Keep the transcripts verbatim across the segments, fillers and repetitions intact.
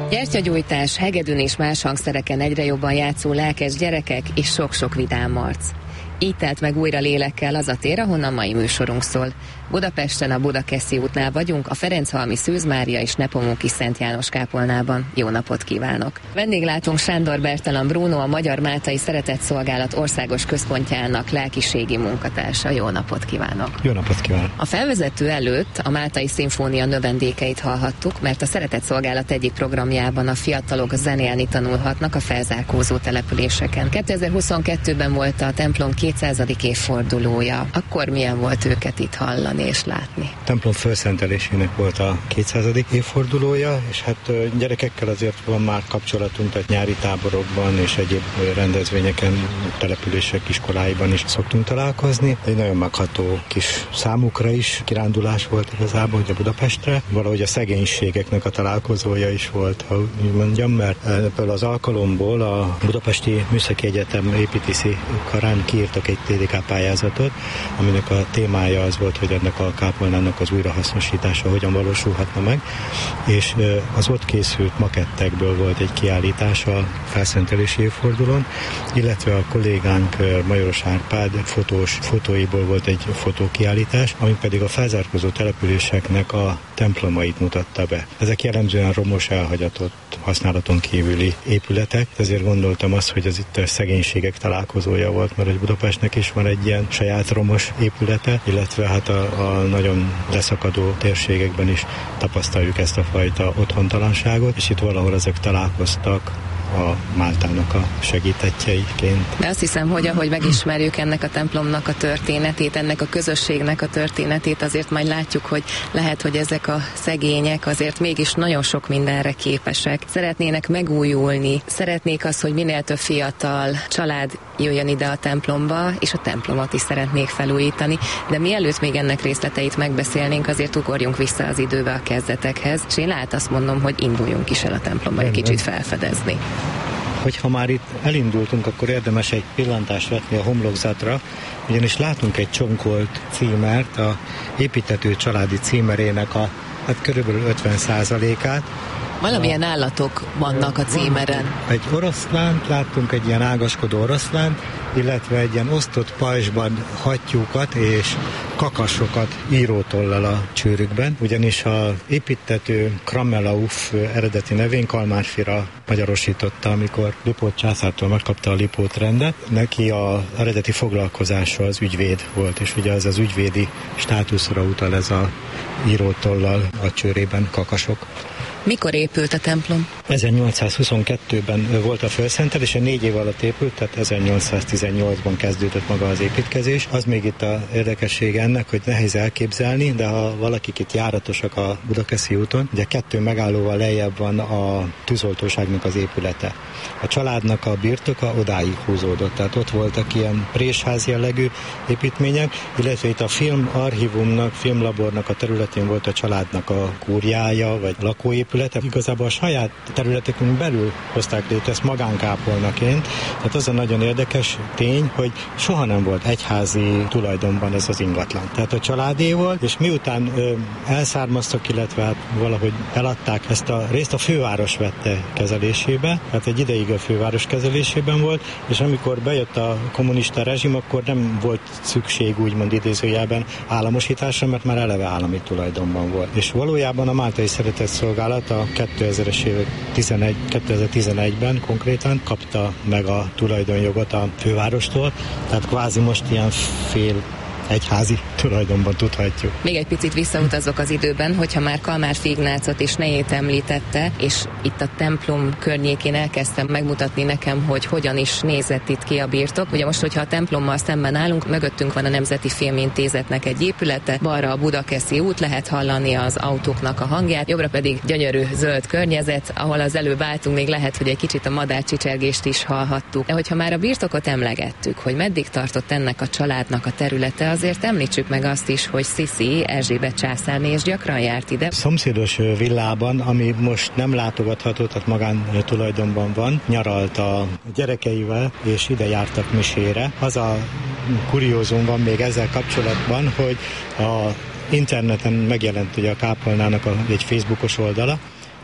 Gyertyagyújtás, hegedűn és más hangszereken egyre jobban játszó lelkes gyerekek és sok-sok vidám arc. Így telt meg újra lélekkel az a tér, ahonnan mai műsorunk szól. Budapesten a Budakeszi útnál vagyunk, a Ferenchalmi Szűz Mária és Nepomuki Szent János kápolnában. Jó napot kívánok! Vendéglátónk Sándor Bertalan Bruno, a Magyar Máltai Szeretetszolgálat országos központjának lelkiségi munkatársa. Jó napot kívánok! Jó napot kívánok! A felvezető előtt a Máltai Szimfónia növendékeit hallhattuk, mert a Szeretetszolgálat egyik programjában a fiatalok zenélni tanulhatnak a felzárkózó településeken. kétezer-huszonkettőben volt a templom kétszázadik évfordulója. Akkor milyen volt őket itt hallani és látni? A templom felszentelésének volt a kétszázadik évfordulója, és hát gyerekekkel azért van már kapcsolatunk, tehát nyári táborokban és egyéb rendezvényeken, települések iskoláiban is szoktunk találkozni. Egy nagyon megható kis számukra is kirándulás volt igazából, hogy a Budapestre. Valahogy a szegénységeknek a találkozója is volt, ha úgy mondjam, mert ebből az alkalomból a Budapesti Műszaki Egyetem építészi karán kiírtak egy té dé ká pályázatot, aminek a témája az volt, hogy ennek a kápolnának az újrahasznosítása hogyan valósulhatna meg, és az ott készült makettekből volt egy kiállítás a felszentelési évfordulón, illetve a kollégánk Majoros Árpád fotós fotóiból volt egy fotókiállítás, ami pedig a felzárkózó településeknek a templomait mutatta be. Ezek jellemzően romos, elhagyatott, használaton kívüli épületek, ezért gondoltam azt, hogy ez itt a szegénységek találkozója volt, mert hogy Budapestnek is van egy ilyen saját romos épülete, illetve hát a, a nagyon leszakadó térségekben is tapasztaljuk ezt a fajta otthontalanságot, és itt valahol ezek találkoztak a Máltának a segítettjeiként. De azt hiszem, hogy ahogy megismerjük ennek a templomnak a történetét, ennek a közösségnek a történetét, azért majd látjuk, hogy lehet, hogy ezek a szegények azért mégis nagyon sok mindenre képesek. Szeretnének megújulni, szeretnék azt, hogy minél több fiatal család jöjjön ide a templomba, és a templomot is szeretnék felújítani. De mielőtt még ennek részleteit megbeszélnénk, azért ugorjunk vissza az időbe a kezdetekhez, és én lát azt mondom, hogy induljunk is el a templomba egy kicsit felfedezni. Hogyha már itt elindultunk, akkor érdemes egy pillantást vetni a homlokzatra, ugyanis látunk egy csonkolt címert, a építtető családi címerének a hát körülbelül ötven százalékát. Valamilyen állatok vannak a címeren. Egy oroszlánt, láttunk egy ilyen ágaskodó oroszlánt, illetve egy ilyen osztott pajzsban hattyúkat és kakasokat írótollal a csőrükben, ugyanis az építtető Kramelauf eredeti nevén Kalmár Fira magyarosította, amikor Lipót császártól megkapta a Lipót rendet. Neki az eredeti foglalkozása az ügyvéd volt, és ugye az az ügyvédi státuszra utal ez a írótollal a csőrében kakasok. Mikor épült a templom? ezernyolcszázhuszonkettőben volt a felszentelése, négy év alatt épült, tehát ezernyolcszáztizennyolcban kezdődött maga az építkezés. Az még itt a érdekessége ennek, hogy nehéz elképzelni, de ha valakik itt járatosak a Budakeszi úton, ugye kettő megállóval lejjebb van a tűzoltóságnak az épülete. A családnak a birtoka odáig húzódott, tehát ott voltak ilyen présház jellegű építmények, illetve itt a filmarchívumnak, filmlabornak a területén volt a családnak a kúriája, vagy lakóépület. Igazából a saját területekünk belül hozták létre ezt magánkápolnaként. Tehát az a nagyon érdekes tény, hogy soha nem volt egyházi tulajdonban ez az ingatlan. Tehát a családé volt, és miután ö, elszármaztak, illetve hát valahogy eladták ezt a részt, a főváros vette kezelésébe, tehát egy ideig a főváros kezelésében volt, és amikor bejött a kommunista rezsim, akkor nem volt szükség úgymond idézőjelben államosításra, mert már eleve állami tulajdonban volt. És valójában a Máltai Szeretetszolgálat a kétezres évek kétezer-tizenegyben konkrétan kapta meg a tulajdonjogot a fővárostól, tehát kvázi most ilyen fél egyházi tulajdonban tudhatjuk. Még egy picit visszautazok az időben, hogyha már Kalmárfi Ignácot és nejét említette, és itt a templom környékén elkezdtem megmutatni nekem, hogy hogyan is nézett itt ki a birtok. Ugye most, hogyha a templommal szemben állunk, mögöttünk van a Nemzeti Filmintézetnek egy épülete, balra a Budakeszi út, lehet hallani az autóknak a hangját, jobbra pedig gyönyörű zöld környezet, ahol az előbb álltunk, még lehet, hogy egy kicsit a madárcsicsergést is hallhattuk. De hogyha már a birtokot emlegettük, hogy meddig tartott ennek a családnak a területe, azért említsük meg azt is, hogy Sziszi Erzsébet császárné is gyakran járt ide. Szomszédos villában, ami most nem látogatható, tehát magán tulajdonban van, nyaralt a gyerekeivel, és ide jártak misére. Az a kuriózum van még ezzel kapcsolatban, hogy a interneten megjelent ugye a kápolnának a, egy Facebookos oldala,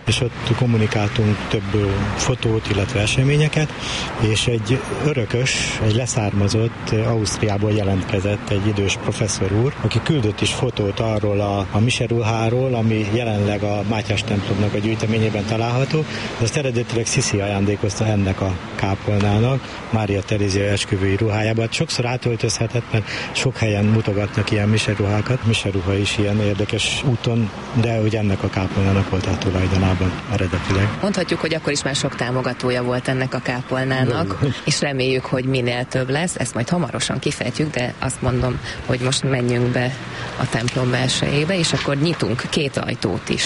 és ott kommunikáltunk több fotót, illetve eseményeket, és egy örökös, egy leszármazott Ausztriából jelentkezett egy idős professzor úr, aki küldött is fotót arról a, a mise ruháról, ami jelenleg a Mátyás templomnak a gyűjteményében található. Azt eredetileg Sziszi ajándékozta ennek a kápolnának, Mária Terézia esküvői ruhájában. Sokszor átöltözhetett, mert sok helyen mutogatnak ilyen mise ruhákat. Mise ruha is ilyen érdekes úton, de hogy ennek a kápolnának volt a tulajdonában eredetileg. Mondhatjuk, hogy akkor is már sok támogatója volt ennek a kápolnának, de, és reméljük, hogy minél több lesz. Ezt majd hamarosan kifejtjük, de azt mondom, hogy most menjünk be a templom belsejébe, és akkor nyitunk két ajtót is.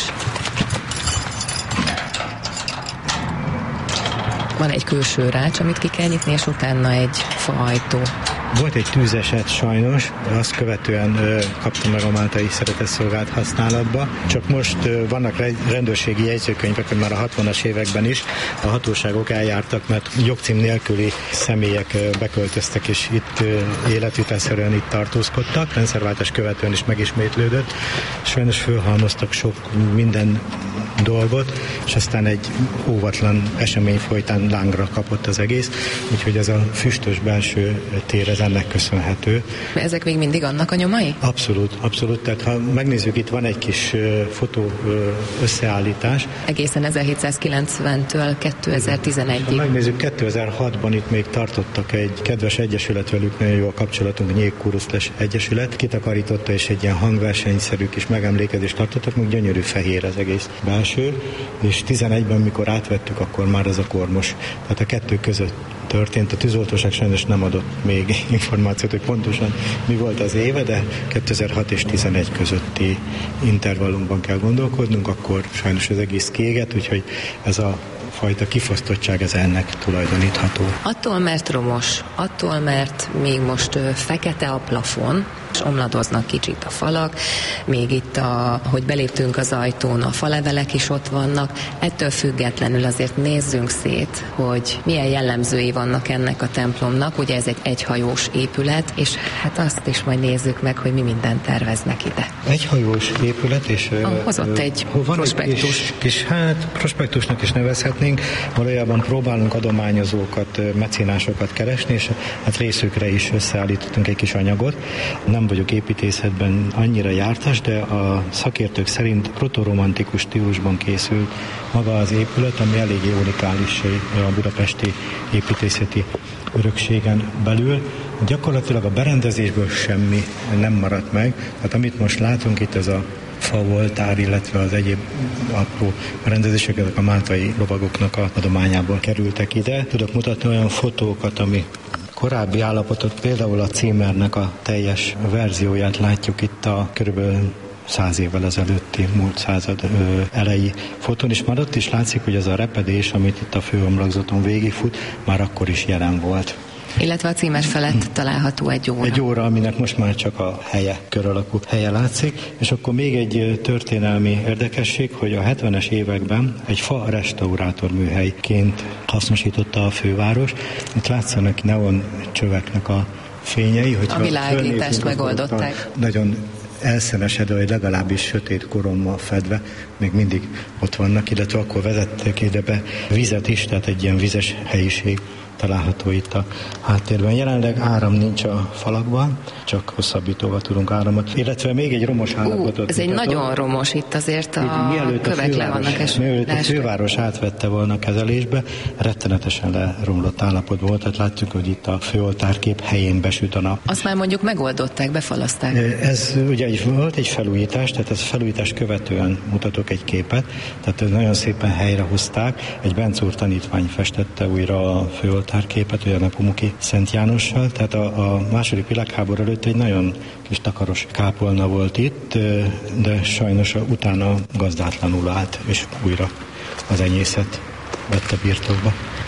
Van egy külső rács, amit ki kell nyitni, és utána egy faajtó. Volt egy tűzeset sajnos, azt követően ö, kaptam meg a máltai szeretetszolgált használatba. Csak most ö, vannak rendőrségi jegyzőkönyvek, hogy már a hatvanas években is a hatóságok eljártak, mert jogcím nélküli személyek ö, beköltöztek, és itt ö, életvitelszerűen itt tartózkodtak. Rendszerváltás követően is megismétlődött. Sajnos fölhalmoztak sok minden dolgot, és aztán egy óvatlan esemény folytán lángra kapott az egész, úgyhogy ez a füstös belső tér, ez ennek köszönhető. Ezek még mindig annak a nyomai? Abszolút, abszolút. Tehát ha megnézzük, itt van egy kis uh, fotó uh, összeállítás. Egészen ezerhétszázkilencventől kétezer-tizenegyig. Ha megnézzük, kétezer-hatban itt még tartottak egy kedves egyesület, velük nagyon jó a kapcsolatunk, a Nyílkuruszles Egyesület, kitakarította, és egy ilyen hangversenyszerű kis megemlékezést tartottak, még gyönyörű fehér az egész belső, és tizenegyben, mikor átvettük, akkor már ez a kormos. Tehát a kettő között történt. A tűzoltóság sajnos nem adott még információt, hogy pontosan mi volt az éve, de kétezer-hat és tizenegy közötti intervallumban kell gondolkodnunk, akkor sajnos az egész kiégett, úgyhogy ez a fajta kifosztottság, ez ennek tulajdonítható. Attól, mert romos, attól, mert még most ö, fekete a plafon, és omladoznak kicsit a falak, még itt, a, hogy beléptünk az ajtón, a falevelek is ott vannak, ettől függetlenül azért nézzünk szét, hogy milyen jellemzői vannak ennek a templomnak, ugye ez egy egyhajós épület, és hát azt is majd nézzük meg, hogy mi mindent terveznek ide. Egyhajós épület, és ah, hozott egy prospektus. Kis, kis, hát prospektusnak is nevezhetnénk, valójában próbálunk adományozókat, mecénásokat keresni, és hát részükre is összeállítottunk egy kis anyagot. Nem vagyok építészetben annyira jártas, de a szakértők szerint protoromantikus stílusban készült maga az épület, ami eléggé unikális a budapesti építészeti örökségen belül. Gyakorlatilag a berendezésből semmi nem maradt meg. Hát amit most látunk itt, ez a faoltár, illetve az egyéb apró rendezések, ezek a máltai lovagoknak a adományából kerültek ide. Tudok mutatni olyan fotókat, ami korábbi állapotot, például a címernek a teljes verzióját látjuk itt a körülbelül száz évvel ezelőtti, múlt század ö, elejé fotón, és már ott is látszik, hogy ez a repedés, amit itt a főomlagzaton végigfut, már akkor is jelen volt. Illetve a címer felett található egy óra. Egy óra, aminek most már csak a helye, kör alakú helye látszik, és akkor még egy történelmi érdekesség, hogy a hetvenes években egy fa restaurátor műhelyként hasznosította a főváros. Itt látszanak neon csöveknek a fényei. A világítást megoldották. Nagyon elszenesedő, vagy legalábbis sötét korommal fedve, még mindig ott vannak, illetve akkor vezettek ide be vizet is, tehát egy ilyen vizes helyiség található itt a háttérben. Jelenleg áram nincs a falakban, csak hosszabbítóval tudunk áramot. Illetve még egy romos állapotot. Uh, ez egy mutatom. Nagyon romos, itt azért a itt, kövek le vannak esve. Mielőtt a főváros átvette volna a kezelésbe, rettenetesen leromlott állapotban volt, tehát látjuk, hogy itt a főoltárkép helyén besüt a nap. Azt már mondjuk megoldották, befalaszták. Ez ugye egy, volt egy felújítás, tehát ez felújítás követően mutatok egy képet, tehát nagyon szépen helyrehozták. Egy Benczúr tanítvány festette újra a főoltárképet, ugye a Nepomuki Szent Jánossal, tehát a, a második világháború előtt egy nagyon kis takaros kápolna volt itt, de sajnos utána gazdátlanul állt, és újra az enyészet vette birtokba.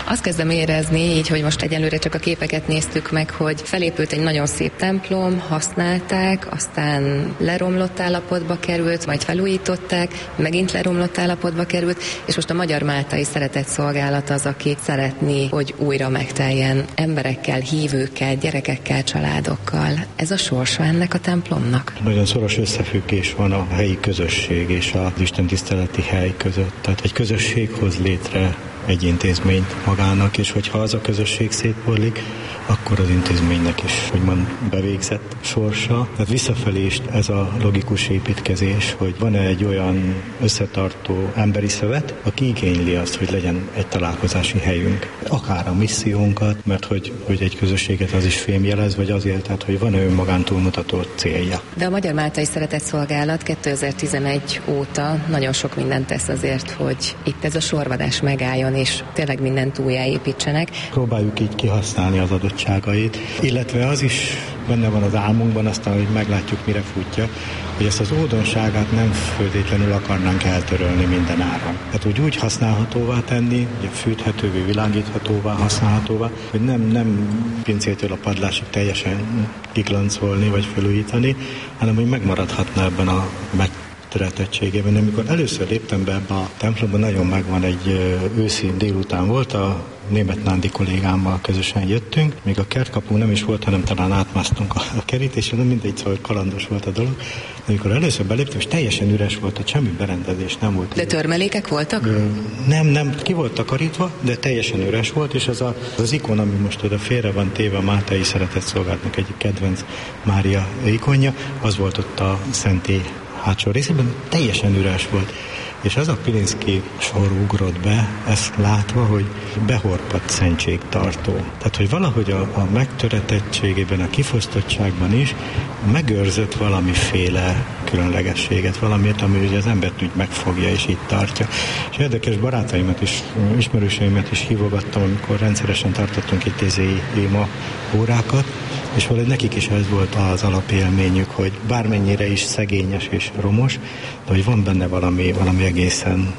Azt kezdem érezni, így, hogy most egyelőre csak a képeket néztük meg, hogy felépült egy nagyon szép templom, használták, aztán leromlott állapotba került, majd felújították, megint leromlott állapotba került, és most a Magyar Máltai Szeretetszolgálat az, aki szeretné, hogy újra megteljen emberekkel, hívőkkel, gyerekekkel, családokkal. Ez a sorsa ennek a templomnak? Nagyon szoros összefüggés van a helyi közösség és az istentiszteleti hely között. Tehát egy közösség hoz létre egy intézményt magának, és hogyha az a közösség szétporlik, akkor az intézménynek is, hogy van bevégzett sorsa. Tehát visszafelé is ez a logikus építkezés, hogy van-e egy olyan összetartó emberi szövet, aki igényli azt, hogy legyen egy találkozási helyünk. Akár a missziónkat, mert hogy, hogy egy közösséget az is fémjelez, vagy azért, tehát, hogy van-e önmagán túlmutató célja. De a Magyar Máltai Szeretetszolgálat kétezer-tizenegy óta nagyon sok mindent tesz azért, hogy itt ez a sorvadás megálljon, és tényleg mindent újjáépítsenek. Próbáljuk így kihasználni az adottságait, illetve az is benne van az álmunkban, aztán, hogy meglátjuk, mire futja, hogy ezt az ódonságát nem föltétlenül akarnánk eltörölni minden áron. Tehát úgy, úgy használhatóvá tenni, ugye fűthetővé, világíthatóvá, használhatóvá, hogy nem, nem pincétől a padlásig teljesen kiklancolni vagy felújítani, hanem hogy megmaradhatna ebben a meg töretettségében. Amikor először léptem be ebbe a templomba, nagyon megvan, egy őszi délután volt, a német Nándi kollégámmal közösen jöttünk, még a kertkapunk nem is volt, hanem talán átmásztunk a, a kerítésre, de mindegy, szóval kalandos volt a dolog. De amikor először beléptem, és teljesen üres volt, hogy semmi berendezés nem volt. De törmelékek voltak? Ö, nem, nem, ki volt takarítva, de teljesen üres volt, és az a, az ikon, ami most oda félre van téve, a Máltai Szeretetszolgálatnak egyik kedvenc Mária ikonja, az volt ott a szentély hátsó részében, teljesen üres volt. És az a Pilinszky sor ugrott be, ezt látva, hogy behorpadt szentségtartó. Tehát, hogy valahogy a, a megtöretettségében, a kifosztottságban is megőrzött valamiféle különlegességet, valamit, ami ugye az embert úgy megfogja és itt tartja. És érdekes barátaimat is, ismerőseimet is hívogattam, amikor rendszeresen tartottunk itt tézéi ima órákat, és valahogy nekik is ez volt az alapélményük, hogy bármennyire is szegényes és romos, de hogy van benne valami, valami egészen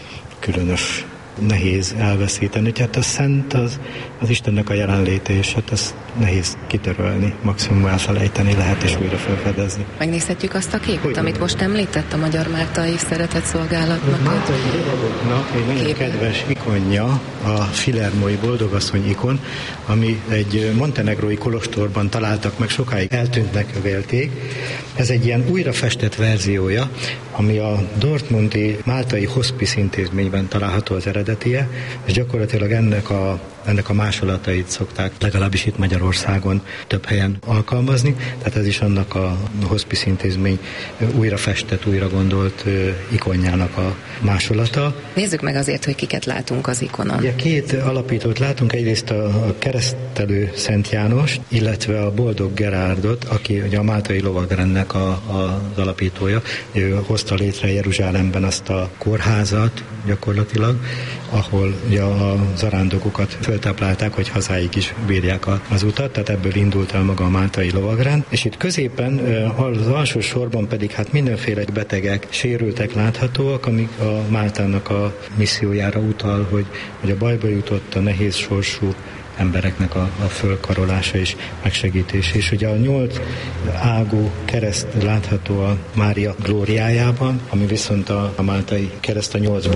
különös, nehéz elveszíteni. Tehát a szent, az, az Istennek a jelenléte, és hát ezt nehéz kitörölni, maximum elfelejteni lehet, és újra felfedezni. Megnézhetjük azt a képet, hogy amit most említett a Magyar Máltai Szeretetszolgálatnak. Máltai Dolgoknak egy nagyon Képen. kedves ikonja, a Filermói Boldogasszony ikon, ami egy montenegrói kolostorban találtak meg, sokáig eltűntnek vélték. Ez egy ilyen újrafestett verziója, ami a dortmundi Máltai Hospice intézményben található az eredetie, és gyakorlatilag ennek a, ennek a másolatait szokták legalábbis itt Magyarországon több helyen alkalmazni, tehát ez is annak a Hospice intézmény újrafestett, újra gondolt ikonjának a másolata. Nézzük meg azért, hogy kiket látunk az ikonon. Ugye két alapítót látunk, egyrészt a keresztelő Szent Jánost, illetve a Boldog Gerárdot, aki ugye a Máltai Lovagrendnek a, a, az alapítója. Ő hozta létre Jeruzsálemben azt a kórházat gyakorlatilag, ahol ugye a zarándokokat föltáplálták, hogy hazáig is bírják az utat, tehát ebből indult el maga a Máltai Lovagrend. És itt középen az alsó sorban pedig hát mindenféle betegek, sérültek láthatóak, amik a Máltának a missziójára utal, hogy, hogy a bajba jutott, a nehéz sorsú embereknek a, a fölkarolása és megsegítése. És ugye a nyolc ágú kereszt látható a Mária glóriájában, ami viszont a, a máltai kereszt a nyolc